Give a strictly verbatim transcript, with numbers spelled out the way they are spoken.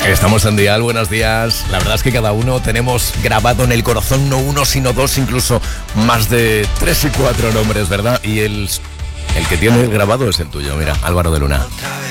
Estamos en Dial, buenos días. La verdad es que cada uno tenemos grabado en el corazón no uno, sino dos, incluso más de tres y cuatro nombres, ¿verdad? Y el, el que tiene grabado es el tuyo, mira, Álvaro de Luna.